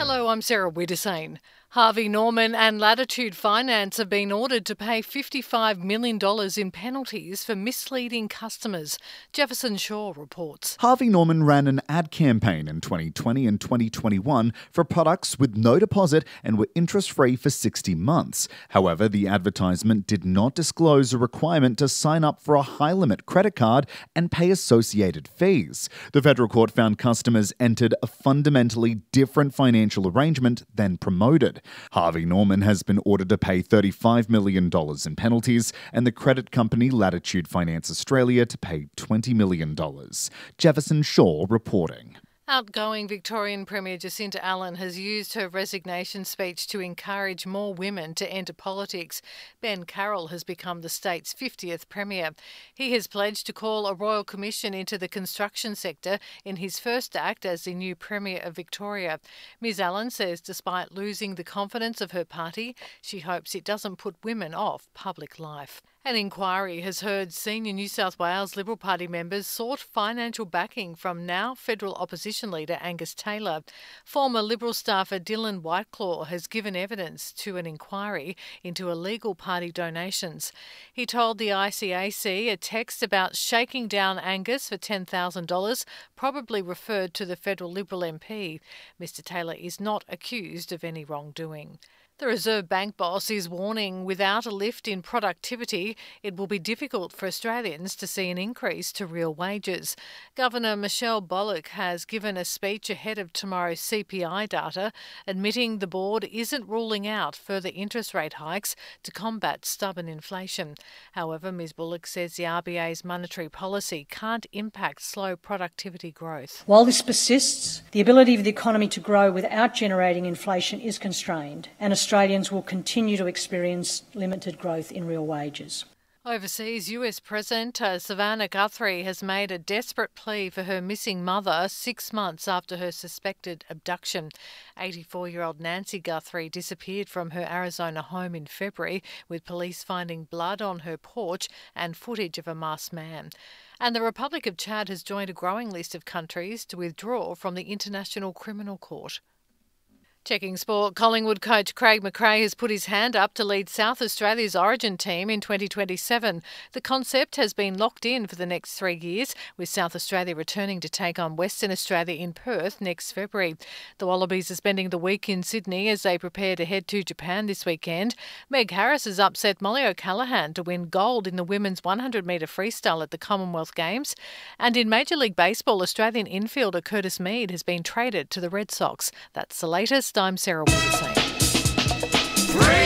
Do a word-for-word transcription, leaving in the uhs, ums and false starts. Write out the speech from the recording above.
Hello, I'm Sarah Widdisane. Harvey Norman and Latitude Finance have been ordered to pay fifty-five million dollars in penalties for misleading customers. Jefferson Shaw reports. Harvey Norman ran an ad campaign in twenty twenty and twenty twenty-one for products with no deposit and were interest-free for sixty months. However, the advertisement did not disclose a requirement to sign up for a high-limit credit card and pay associated fees. The federal court found customers entered a fundamentally different financial arrangement than promoted. Harvey Norman has been ordered to pay thirty-five million dollars in penalties and the credit company Latitude Finance Australia to pay twenty million dollars. Jefferson Shaw reporting. Outgoing Victorian Premier Jacinta Allen has used her resignation speech to encourage more women to enter politics. Ben Carroll has become the state's fiftieth Premier. He has pledged to call a royal commission into the construction sector in his first act as the new Premier of Victoria. Ms Allen says despite losing the confidence of her party, she hopes it doesn't put women off public life. An inquiry has heard senior New South Wales Liberal Party members sought financial backing from now federal opposition leader Angus Taylor. Former Liberal staffer Dylan Whiteclaw has given evidence to an inquiry into illegal party donations. He told the I C A C a text about shaking down Angus for ten thousand dollars probably referred to the federal Liberal M P. Mister Taylor is not accused of any wrongdoing. The Reserve Bank boss is warning without a lift in productivity, it will be difficult for Australians to see an increase to real wages. Governor Michelle Bullock has given a speech ahead of tomorrow's C P I data, admitting the board isn't ruling out further interest rate hikes to combat stubborn inflation. However, Ms Bullock says the R B A's monetary policy can't impact slow productivity growth. While this persists, the ability of the economy to grow without generating inflation is constrained, and Australians will continue to experience limited growth in real wages. Overseas, U S President uh, Savannah Guthrie has made a desperate plea for her missing mother six months after her suspected abduction. eighty-four-year-old Nancy Guthrie disappeared from her Arizona home in February, with police finding blood on her porch and footage of a masked man. And the Republic of Chad has joined a growing list of countries to withdraw from the International Criminal Court. Checking sport, Collingwood coach Craig McRae has put his hand up to lead South Australia's Origin team in twenty twenty-seven. The concept has been locked in for the next three years, with South Australia returning to take on Western Australia in Perth next February. The Wallabies are spending the week in Sydney as they prepare to head to Japan this weekend. Meg Harris has upset Molly O'Callaghan to win gold in the women's one hundred metre freestyle at the Commonwealth Games. And in Major League Baseball, Australian infielder Curtis Mead has been traded to the Red Sox. That's the latest. I'm Sarah Widdisane.